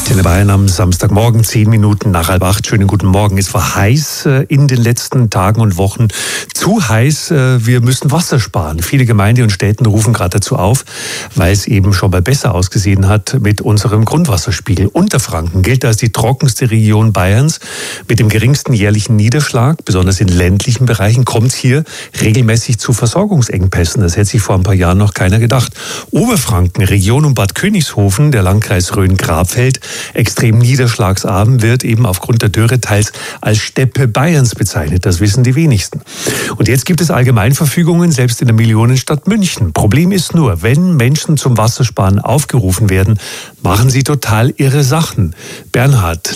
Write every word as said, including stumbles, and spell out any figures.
In Bayern am Samstagmorgen, zehn Minuten nach halb acht. Schönen guten Morgen. Es war heiß in den letzten Tagen und Wochen. Zu heiß. Wir müssen Wasser sparen. Viele Gemeinden und Städte rufen gerade dazu auf, weil es eben schon mal besser ausgesehen hat mit unserem Grundwasserspiegel. Unterfranken gilt als die trockenste Region Bayerns mit dem geringsten jährlichen Niederschlag. Besonders in ländlichen Bereichen kommt es hier regelmäßig zu Versorgungsengpässen. Das hätte sich vor ein paar Jahren noch keiner gedacht. Oberfranken, Region um Bad Königshofen, der Landkreis Rhön-Grabfeld, extrem niederschlagsarm, wird eben aufgrund der Dürre teils als Steppe Bayerns bezeichnet. Das wissen die wenigsten. Und jetzt gibt es Allgemeinverfügungen, selbst in der Millionenstadt München. Problem ist nur, wenn Menschen zum Wassersparen aufgerufen werden, machen sie total irre Sachen. Bernhard